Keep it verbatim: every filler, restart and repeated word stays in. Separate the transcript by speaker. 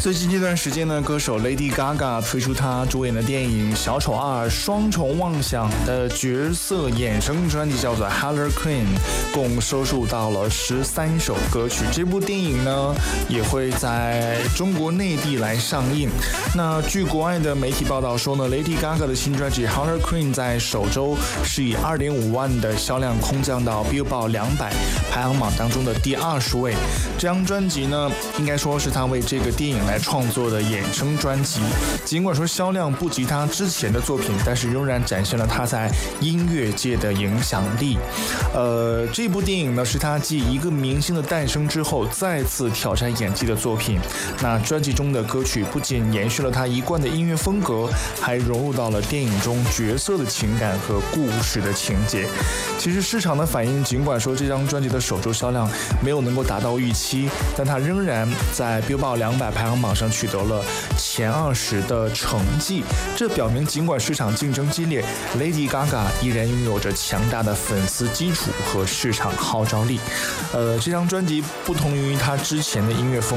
Speaker 1: 最近这段时间呢，歌手 Lady Gaga 推出她主演的电影《小丑二：双重妄想》的角色衍生专辑，叫做 Harley Quinn， 共收录到了十三首歌曲。这部电影呢，也会在中国内地来上映。那据国外的媒体报道说呢 ，Lady Gaga 的新专辑 Harley Quinn 在首周是以 二点五万的销量空降到 Billboard 两百排行榜当中的第二十位。这张专辑呢，应该说是他为这个电影来创作的衍生专辑，尽管说销量不及他之前的作品，但是仍然展现了他在音乐界的影响力。呃，这部电影呢是他继一个明星的诞生之后再次挑战演技的作品。那专辑中的歌曲不仅延续了他一贯的音乐风格，还融入到了电影中角色的情感和故事的情节。其实市场的反应，尽管说这张专辑的首周销量没有能够达到预期，但他仍然在 Billboard 两百排行榜上取得了前二十的成绩。这表明尽管市场竞争激烈， Lady Gaga 依然拥有着强大的粉丝基础和市场号召力。呃，这张专辑不同于他之前的音乐风